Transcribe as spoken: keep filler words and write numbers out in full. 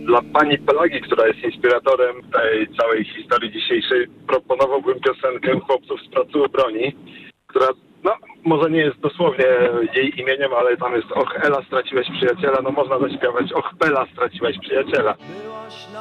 dla pani Pelagi, która jest inspiratorem tej całej historii dzisiejszej, proponowałbym piosenkę Chłopców z Pracy u Broni, która, no, może nie jest dosłownie jej imieniem, ale tam jest Och Ela, straciłeś przyjaciela, no można zaśpiewać Och Bela, straciłeś przyjaciela.